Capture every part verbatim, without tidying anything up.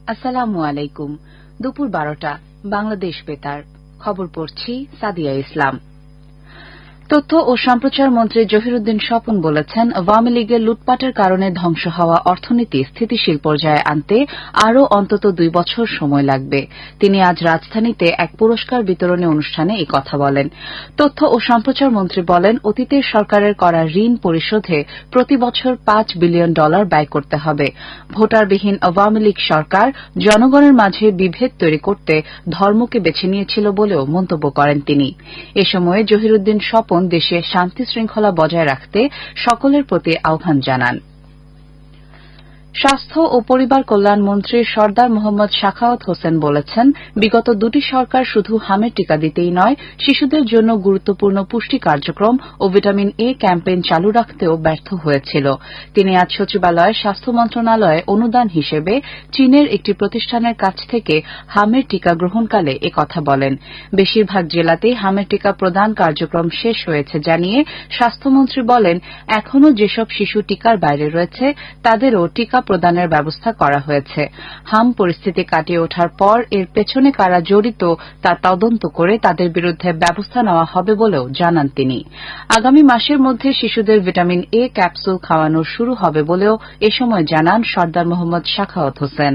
আসসালামু আলাইকুম। দুপুর বারোটা বাংলাদেশ বেতার খবর পড়ছি সাদিয়া ইসলাম। তথ্য ও সম্প্রচার মন্ত্রী জহিরুদ্দিন স্বপন বলেছেন, আওয়ামী লীগের লুটপাটের কারণে ধ্বংস হওয়া অর্থনীতি স্থিতিশীল পর্যায়ে আনতে আরও অন্তত দুই বছর সময় লাগবে। তিনি আজ রাজধানীতে এক পুরস্কার বিতরণী অনুষ্ঠানে এই কথা বলেন। তথ্য ও সম্প্রচার মন্ত্রী বলেন, অতীতের সরকারের করা ঋণ পরিশোধে প্রতি বছর পাঁচ বিলিয়ন ডলার ব্যয় করতে হবে। ভোটারবিহীন আওয়ামী লীগ সরকার জনগণের মাঝে বিভেদ তৈরি করতে ধর্মকে বেছে নিয়েছিল বলেও মন্তব্য করেন তিনি। এ সময় জহিরুদ্দিন স্বপন দেশে শান্তি শৃঙ্খলা বজায় রাখতে সকলের প্রতি আহ্বান জানান। স্বাস্থ্য ও পরিবার কল্যাণ মন্ত্রী সরদার মোহাম্মদ সাখাওয়াত হোসেন বলেছেন, বিগত দুটি সরকার শুধু হামের টিকা দিতেই নয়, শিশুদের জন্য গুরুত্বপূর্ণ পুষ্টি কার্যক্রম ও ভিটামিন এ ক্যাম্পেইন চালু রাখতেও ব্যর্থ হয়েছিল। তিনি আজ সচিবালয়ে স্বাস্থ্য মন্ত্রণালয়ে অনুদান হিসেবে চীনের একটি প্রতিষ্ঠানের কাছ থেকে হামের টিকা গ্রহণকালে এ কথা বলেন। বেশিরভাগ জেলাতেই হামের টিকা প্রদান কার্যক্রম শেষ হয়েছে জানিয়ে স্বাস্থ্যমন্ত্রী বলেন, এখনও যেসব শিশু টিকার বাইরে রয়েছে তাদেরও টিকা প্রদানের ব্যবস্থা করা হয়েছে। হাম পরিস্থিতি কাটিয়ে ওঠার পর এর পেছনে কারা জড়িত তা তদন্ত করে তাদের বিরুদ্ধে ব্যবস্থা নেওয়া হবে বলেও জানান তিনি। আগামী মাসের মধ্যে শিশুদের ভিটামিন এ ক্যাপসুল খাওয়ানো শুরু হবে বলেও এ সময় জানান সরদার মোহাম্মদ সাখাওয়াত হোসেন।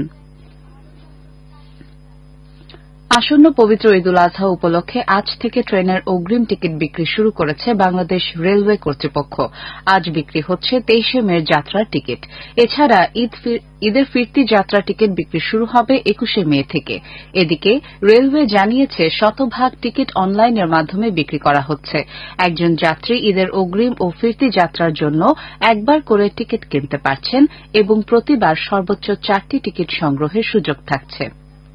আসন্ন পবিত্র ঈদ উল আজহা উপলক্ষে আজ থেকে ট্রেনের অগ্রিম টিকিট বিক্রি শুরু করেছে বাংলাদেশ রেলওয়ে কর্তৃপক্ষ। আজ বিক্রি হচ্ছে তেইশে মে যাত্রার টিকিট। এছাড়া ঈদের ফিরতি যাত্রা টিকিট বিক্রি শুরু হবে একুশে মে থেকে। এদিকে রেলওয়ে জানিয়েছে, শতভাগ টিকিট অনলাইনের মাধ্যমে বিক্রি করা হচ্ছে। একজন যাত্রী ঈদের অগ্রিম ও ফিরতি যাত্রার জন্য একবার করে টিকিট কিনতে পারছেন এবং প্রতিবার সর্বোচ্চ চারটি টিকিট সংগ্রহের সুযোগ থাকছে।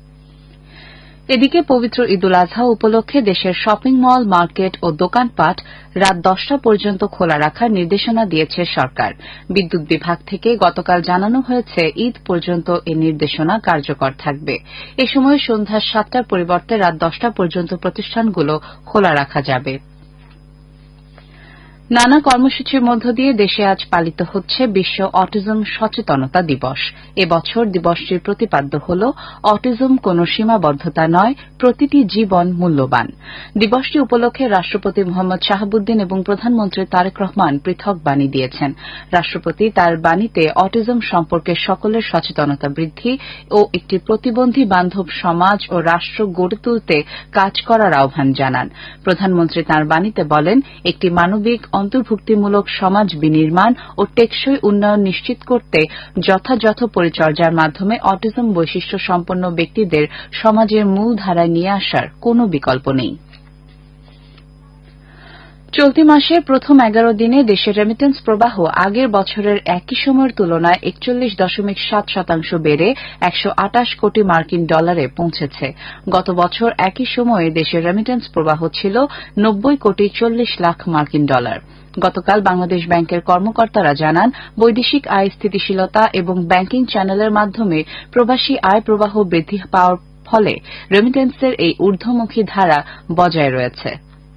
এদিকে পবিত্র ঈদ উল আজহা উপলক্ষে দেশের শপিং মল, মার্কেট ও দোকানপাট রাত দশটা পর্যন্ত খোলা রাখার নির্দেশনা দিয়েছে সরকার। বিদ্যুৎ বিভাগ থেকে গতকাল জানানো হয়েছে, ঈদ পর্যন্ত এ নির্দেশনা কার্যকর থাকবে। এ সময় সন্ধ্যা সাতটার পরিবর্তে রাত দশটা পর্যন্ত প্রতিষ্ঠানগুলো খোলা রাখা যাবে। নানা কর্মসূচির মধ্য দিয়ে দেশে আজ পালিত হচ্ছে বিশ্ব অটিজম সচেতনতা দিবস। এ বছর দিবসটির প্রতিপাদ্য হল, অটিজম কোনো সীমাবদ্ধতা নয়, প্রতিটি জীবন মূল্যবান। দিবসটি উপলক্ষে রাষ্ট্রপতি মোহাম্মদ শাহাবুদ্দিন এবং প্রধানমন্ত্রী তারেক রহমান পৃথক বাণী দিয়েছেন। রাষ্ট্রপতি তার বাণীতে অটিজম সম্পর্কে সকলের সচেতনতা বৃদ্ধি ও একটি প্রতিবন্ধী বান্ধব সমাজ ও রাষ্ট্র গড়ে তুলতে কাজ করার আহ্বান জানান। প্রধানমন্ত্রী তাঁর বাণীতে বলেন, একটি মানবিক অন্তর্ভুক্তিমূলক সমাজ বিনির্মাণ ও টেকসই উন্নয়ন নিশ্চিত করতে যথাযথ পরিচর্যার মাধ্যমে অটিজম বৈশিষ্ট্য সম্পন্ন ব্যক্তিদের সমাজের মূল ধারায় নিয়ে আসার কোনো বিকল্প নেই। চলতি মাসের প্রথম এগারো দিনে দেশের রেমিটেন্স প্রবাহ আগের বছরের একই সময়ের তুলনায় একচল্লিশ দশমিক সাত শতাংশ বেড়ে একশো আটাশ কোটি মার্কিন ডলারে পৌঁছেছে। গত বছর একই সময়ে দেশের রেমিটেন্স প্রবাহ ছিল নব্বই কোটি চল্লিশ লাখ মার্কিন ডলার। গতকাল বাংলাদেশ ব্যাংকের কর্মকর্তারা জানান, বৈদেশিক আয় স্থিতিশীলতা এবং ব্যাংকিং চ্যানেলের মাধ্যমে প্রবাসী আয় প্রবাহ বৃদ্ধি পাওয়ার ফলে রেমিটেন্সের এই ঊর্ধ্বমুখী ধারা বজায় রয়েছে।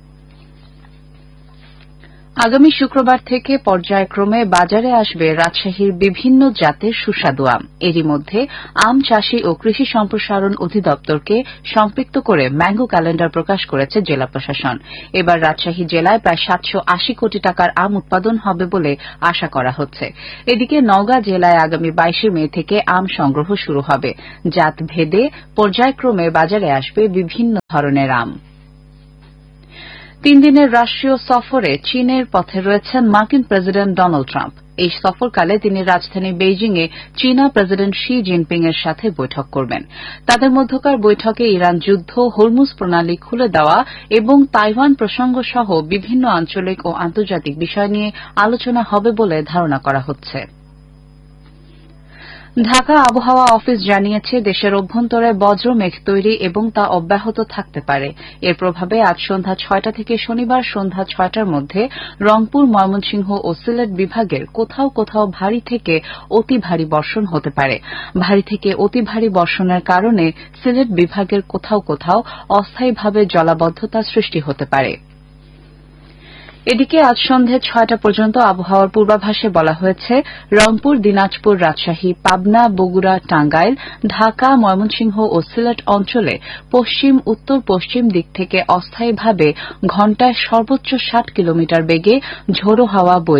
আগামী শুক্রবার থেকে পর্যায়ক্রমে বাজারে আসবে রাজশাহীর বিভিন্ন জাতের সুস্বাদু আম। এরই মধ্যে আম চাষী ও কৃষি সম্প্রসারণ অধিদপ্তরকে সম্পৃক্ত করে ম্যাঙ্গো ক্যালেন্ডার প্রকাশ করেছে জেলা প্রশাসন। এবার রাজশাহী জেলায় প্রায় সাতশো আশি কোটি টাকার আম উৎপাদন হবে বলে আশা করা হচ্ছে। এদিকে নওগাঁ জেলায় আগামী বাইশে মে থেকে আম সংগ্রহ শুরু হবে। জাত ভেদে পর্যায়ক্রমে বাজারে আসবে বিভিন্ন ধরনের আম। তিন দিনের রাষ্ট্রীয় সফরে চীনের পথে রয়েছেন মার্কিন প্রেসিডেন্ট ডোনাল্ড ট্রাম্প। এই সফরকালে তিনি রাজধানী বেইজিংয়ে চীনা প্রেসিডেন্ট শি জিনপিং এর সাথে বৈঠক করবেন। তাদের মধ্যকার বৈঠকে ইরান যুদ্ধ, হরমুজ প্রণালী খুলে দেওয়া এবং তাইওয়ান প্রসঙ্গ সহ বিভিন্ন আঞ্চলিক ও আন্তর্জাতিক বিষয় নিয়ে আলোচনা হবে বলে ধারণা করা হচ্ছে। ঢাকা আবহাওয়া অফিস জানিয়েছে, দেশের অভ্যন্তরে বজ্রমেঘ তৈরি এবং তা অব্যাহত থাকতে পারে। এর প্রভাবে আজ সন্ধ্যা ছয়টা থেকে শনিবার সন্ধ্যা ছয়টার মধ্যে রংপুর, ময়মনসিংহ ও সিলেট বিভাগের কোথাও কোথাও ভারী থেকে অতি ভারী বর্ষণ হতে পারে। ভারী থেকে অতি ভারী বর্ষণের কারণে সিলেট বিভাগের কোথাও কোথাও অস্থায়ীভাবে জলাবদ্ধতা সৃষ্টি হতে পারে। এদিকে আজ সন্ধে ছয়টা পর্যন্ত আবহাওয়ার পূর্বাভাসে বলা হয়েছে রংপুর, দিনাজপুর, রাজশাহী, পাবনা, বগুড়া, টাঙ্গাইল, ঢাকা, ময়মনসিংহ ও সিলেট অঞ্চলে পশ্চিম উত্তর পশ্চিম দিক থেকে অস্থায়ীভাবে ঘণ্টায় সর্বোচ্চ ষাট কিলোমিটার বেগে ঝোড়ো হাওয়া বইবে।